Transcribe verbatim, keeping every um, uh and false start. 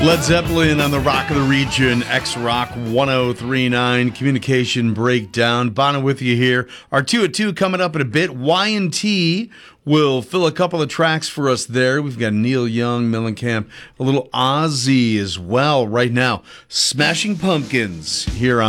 Led Zeppelin on the Rock of the Region, X-Rock one oh three point nine, Communication Breakdown. Bono with you here. Our two at two coming up in a bit. Y and T will fill a couple of tracks for us there. We've got Neil Young, Mellencamp, a little Ozzy as well right now. Smashing Pumpkins here on